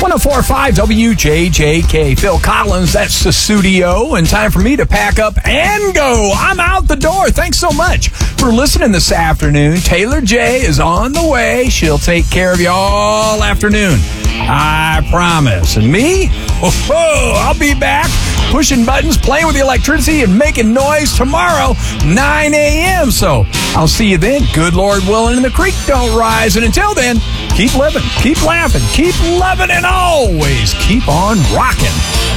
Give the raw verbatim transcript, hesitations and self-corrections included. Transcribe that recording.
one oh four point five W J J K. Phil Collins, that's the studio, and time for me to pack up and go. I'm out the door. Thanks so much for listening this afternoon. Taylor J is on the way. She'll take care of you all afternoon. I promise. And me? Oh, I'll be back pushing buttons, playing with the electricity, and making noise tomorrow, nine a.m. So I'll see you then. Good Lord willing, and the creek don't rise. And until then, keep living, keep laughing, keep loving, and always keep on rocking.